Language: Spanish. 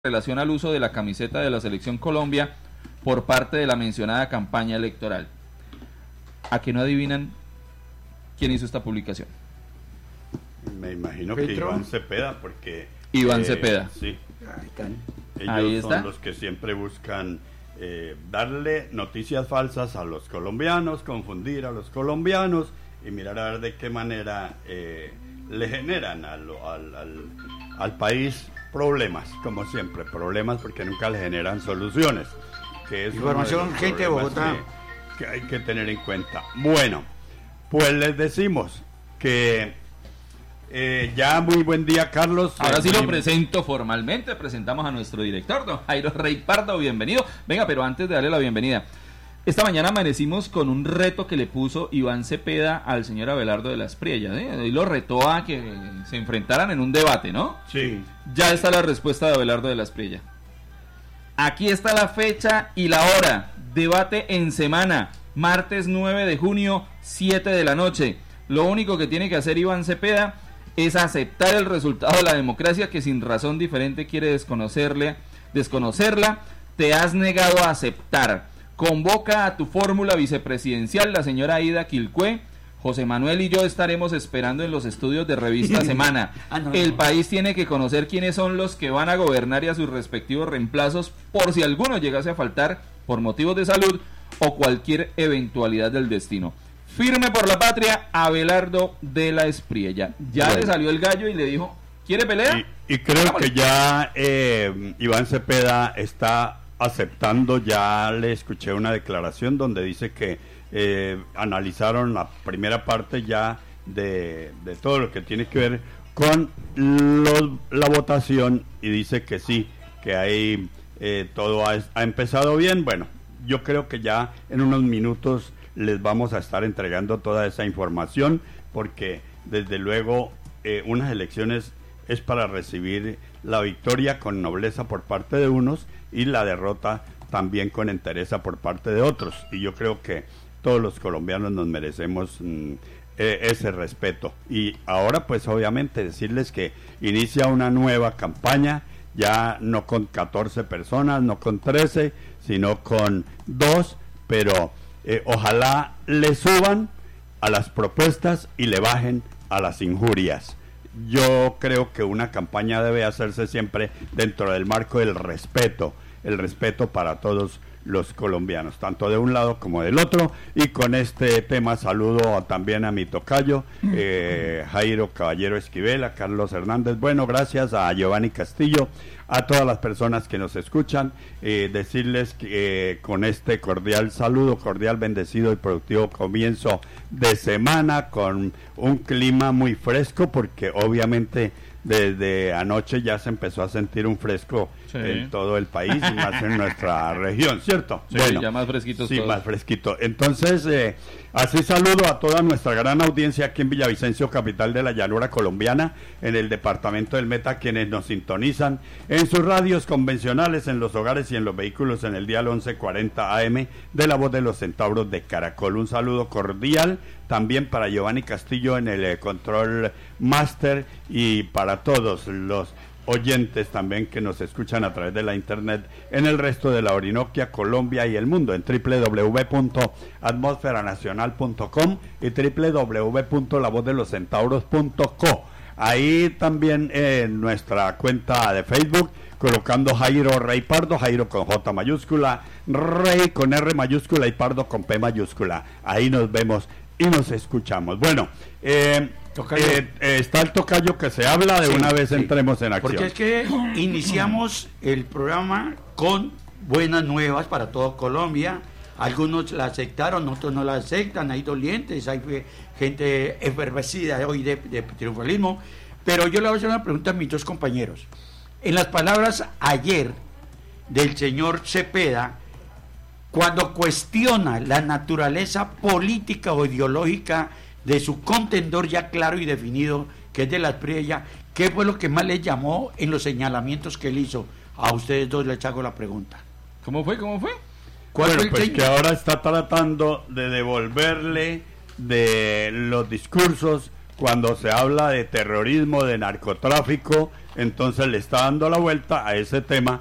relación al uso de la camiseta de la Selección Colombia por parte de la mencionada campaña electoral. ¿A que no adivinan quién hizo esta publicación? Me imagino que Iván Cepeda, porque... Iván Cepeda. Sí. Ahí Ellos está. son los que siempre buscan darle noticias falsas a los colombianos, confundir a los colombianos y mirar a ver de qué manera le generan al país problemas, como siempre, problemas porque nunca le generan soluciones. Que es información urgente de Bogotá que hay que tener en cuenta. Bueno, pues les decimos que ya muy buen día, Carlos. Ahora sí lo presento formalmente. Presentamos a nuestro director, don Jairo Rey Pardo. Bienvenido. Venga, pero antes de darle la bienvenida, esta mañana amanecimos con un reto que le puso Iván Cepeda al señor Abelardo de las Priellas, ¿eh? Y lo retó a que se enfrentaran en un debate, ¿no? Sí. Ya está la respuesta de Abelardo de las Priellas. Aquí está la fecha y la hora. Debate en semana, martes 9 de junio, 7 de la noche. Lo único que tiene que hacer Iván Cepeda es aceptar el resultado de la democracia, que sin razón diferente quiere desconocerla. Te has negado a aceptar. Convoca a tu fórmula vicepresidencial, la señora Aida Quilcué. José Manuel y yo estaremos esperando en los estudios de Revista Semana. El país tiene que conocer quiénes son los que van a gobernar y a sus respectivos reemplazos, por si alguno llegase a faltar por motivos de salud o cualquier eventualidad del destino. Firme por la patria, Abelardo de la Espriella. Ya bueno. Le salió el gallo y le dijo, ¿quiere pelea? Y creo que ya Iván Cepeda está aceptando. Ya le escuché una declaración donde dice que analizaron la primera parte ya de todo lo que tiene que ver con la votación, y dice que sí, que ahí todo ha empezado bien. Bueno, yo creo que ya en unos minutos les vamos a estar entregando toda esa información, porque desde luego unas elecciones es para recibir la victoria con nobleza por parte de unos y la derrota también con entereza por parte de otros, y yo creo que todos los colombianos nos merecemos ese respeto. Y ahora pues obviamente decirles que inicia una nueva campaña, ya no con 14 personas, no con 13, sino con 2, pero ojalá le suban a las propuestas y le bajen a las injurias. Yo creo que una campaña debe hacerse siempre dentro del marco del respeto, el respeto para todos los colombianos, tanto de un lado como del otro. Y con este tema saludo también a mi tocayo Jairo Caballero Esquivel, a Carlos Hernández, bueno, gracias, a Giovanni Castillo, a todas las personas que nos escuchan, decirles que con este cordial saludo, cordial, bendecido y productivo comienzo de semana, con un clima muy fresco, porque obviamente desde anoche ya se empezó a sentir un fresco en todo el país y más en nuestra región, ¿cierto? Sí, bueno, ya más fresquito. Sí, todo. Más fresquito. Entonces, así saludo a toda nuestra gran audiencia aquí en Villavicencio, capital de la llanura colombiana, en el departamento del Meta, quienes nos sintonizan en sus radios convencionales, en los hogares y en los vehículos, en el dial 1140 AM de la Voz de los Centauros de Caracol. Un saludo cordial también para Giovanni Castillo en el control master, y para todos los oyentes también que nos escuchan a través de la internet en el resto de la Orinoquia, Colombia y el mundo, en www.atmosferanacional.com y www.lavozdeloscentauros.co. Ahí también en nuestra cuenta de Facebook, colocando Jairo Rey Pardo, Jairo con J mayúscula, Rey con R mayúscula y Pardo con P mayúscula. Ahí nos vemos y nos escuchamos. Bueno, está el tocayo que se habla de una vez, entremos en acción. Porque es que iniciamos el programa con buenas nuevas para toda Colombia. Algunos la aceptaron, otros no la aceptan, hay dolientes, hay gente efervescida hoy de triunfalismo. Pero yo le voy a hacer una pregunta a mis dos compañeros. En las palabras ayer del señor Cepeda, cuando cuestiona la naturaleza política o ideológica de su contendor ya claro y definido, que es de las Priellas, ¿qué fue lo que más les llamó en los señalamientos que él hizo? A ustedes dos les hago la pregunta. ¿Cómo fue? Bueno, pues que ahora está tratando de devolverle de los discursos cuando se habla de terrorismo, de narcotráfico, entonces le está dando la vuelta a ese tema